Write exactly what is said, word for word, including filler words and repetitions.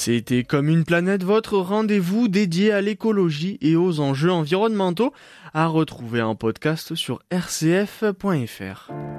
C'était Comme une planète, votre rendez-vous dédié à l'écologie et aux enjeux environnementaux, à retrouver en podcast sur r c f point f r.